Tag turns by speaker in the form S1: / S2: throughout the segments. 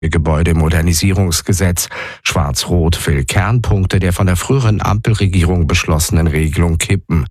S1: Gebäudemodernisierungsgesetz. Schwarz-Rot will Kernpunkte der von der früheren Ampelregierung beschlossenen Regelung kippen.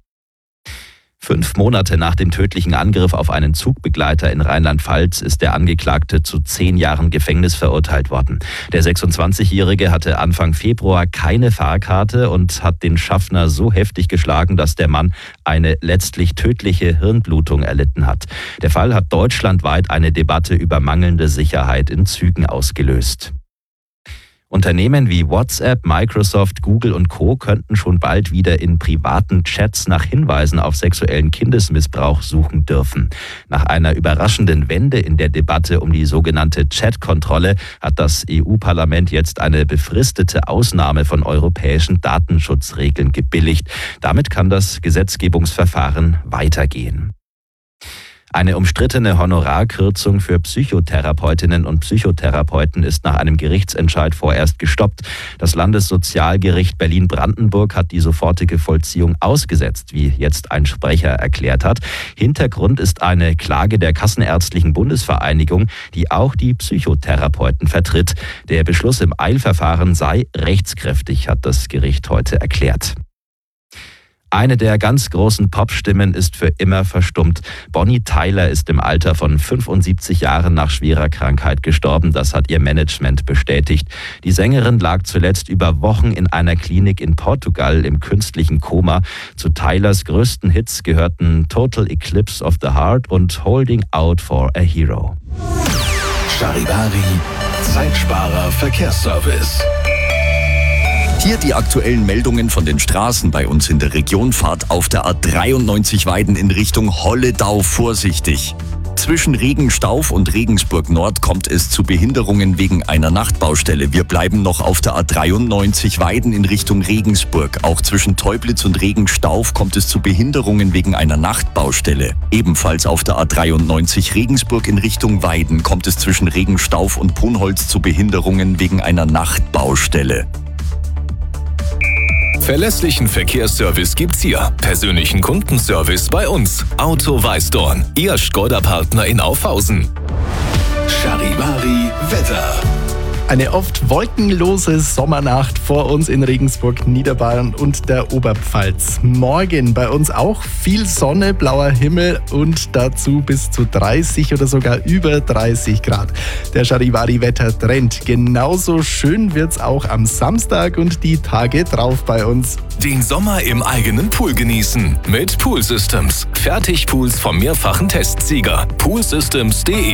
S2: 5 Monate nach dem tödlichen Angriff auf einen Zugbegleiter in Rheinland-Pfalz ist der Angeklagte zu 10 Jahren Gefängnis verurteilt worden. Der 26-Jährige hatte Anfang Februar keine Fahrkarte und hat den Schaffner so heftig geschlagen, dass der Mann eine letztlich tödliche Hirnblutung erlitten hat. Der Fall hat deutschlandweit eine Debatte über mangelnde Sicherheit in Zügen ausgelöst. Unternehmen wie WhatsApp, Microsoft, Google und Co. könnten schon bald wieder in privaten Chats nach Hinweisen auf sexuellen Kindesmissbrauch suchen dürfen. Nach einer überraschenden Wende in der Debatte um die sogenannte Chat-Kontrolle hat das EU-Parlament jetzt eine befristete Ausnahme von europäischen Datenschutzregeln gebilligt. Damit kann das Gesetzgebungsverfahren weitergehen. Eine umstrittene Honorarkürzung für Psychotherapeutinnen und Psychotherapeuten ist nach einem Gerichtsentscheid vorerst gestoppt. Das Landessozialgericht Berlin-Brandenburg hat die sofortige Vollziehung ausgesetzt, wie jetzt ein Sprecher erklärt hat. Hintergrund ist eine Klage der Kassenärztlichen Bundesvereinigung, die auch die Psychotherapeuten vertritt. Der Beschluss im Eilverfahren sei rechtskräftig, hat das Gericht heute erklärt. Eine der ganz großen Popstimmen ist für immer verstummt. Bonnie Tyler ist im Alter von 75 Jahren nach schwerer Krankheit gestorben. Das hat ihr Management bestätigt. Die Sängerin lag zuletzt über Wochen in einer Klinik in Portugal im künstlichen Koma. Zu Tylers größten Hits gehörten Total Eclipse of the Heart und Holding Out for a Hero.
S3: Charivari, Zeitsparer Verkehrsservice.
S4: Hier die aktuellen Meldungen von den Straßen bei uns in der Region. Fahrt auf der A93 Weiden in Richtung Holledau vorsichtig. Zwischen Regenstauf und Regensburg Nord kommt es zu Behinderungen wegen einer Nachtbaustelle. Wir bleiben noch auf der A93 Weiden in Richtung Regensburg. Auch zwischen Teublitz und Regenstauf kommt es zu Behinderungen wegen einer Nachtbaustelle. Ebenfalls auf der A93 Regensburg in Richtung Weiden kommt es zwischen Regenstauf und Brunholz zu Behinderungen wegen einer Nachtbaustelle.
S3: Verlässlichen Verkehrsservice gibt's hier. Persönlichen Kundenservice bei uns. Auto Weißdorn, Ihr Škoda-Partner in Aufhausen. Charivari Wetter.
S5: Eine oft wolkenlose Sommernacht vor uns in Regensburg, Niederbayern und der Oberpfalz. Morgen bei uns auch viel Sonne, blauer Himmel und dazu bis zu 30 oder sogar über 30 Grad. Der Charivari-Wetter-Trend. Genauso schön wird's auch am Samstag und die Tage drauf bei uns.
S3: Den Sommer im eigenen Pool genießen mit Pool Systems. Fertigpools vom mehrfachen Testsieger. poolsystems.de